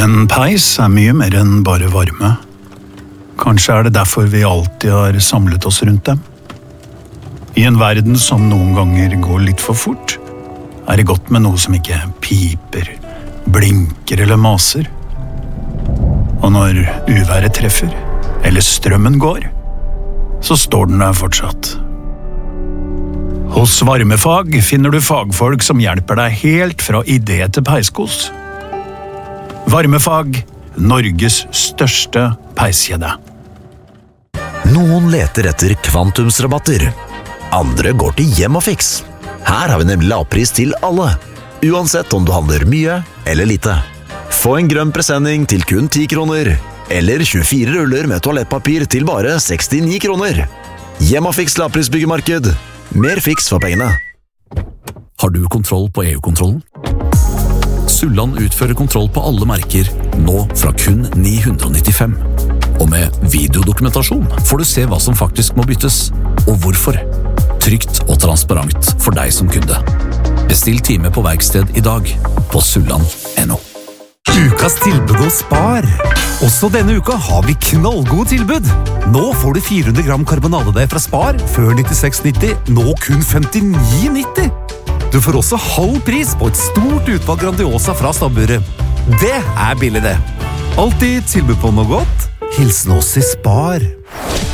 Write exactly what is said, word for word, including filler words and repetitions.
En peis er mye mer enn bare varme. Kanskje er det derfor vi alltid har samlet oss rundt dem. I en verden som noen ganger går litt for fort, er det godt med noe som ikke piper, blinker eller maser. Og når uværet treffer, eller strømmen går, så står den der fortsatt. Hos Varmefag finner du fagfolk som hjelper deg helt fra idé til peiskos. Varmefag, Norges største peiskjede. Noen leter etter kvantumsrabatter. Andre går til Hjemmafix. Her har vi nemlig lavpris til alle, uansett om du handler mye eller lite. Få en grønn presenning til kun ti kroner, eller tjuefire ruller med toalettpapir til bare sekstini kroner. Hjemmafix lavprisbyggemarked. Mer fiks for pengene. Har du kontroll på E U-kontrollen? Sulland utfører kontroll på alle merker, nå fra kun ni hundre nittifem. Og med videodokumentasjon får du se hva som faktisk må byttes, og hvorfor. Trygt og transparent for deg som kunde. Bestill time på verksted i dag på sulland punktum no. Ukas tilbud hos Spar. Også denne uka har vi knallgode tilbud. Nå får du fire hundre gram karbonadedeig fra Spar, før nittiseks nitti, nå kun femtini nitti. Du får også halv pris på et stort utvalg Grandiosa fra stabburet. Det er billig det. Alltid tilbud på noe godt. Hilsen oss i Spar.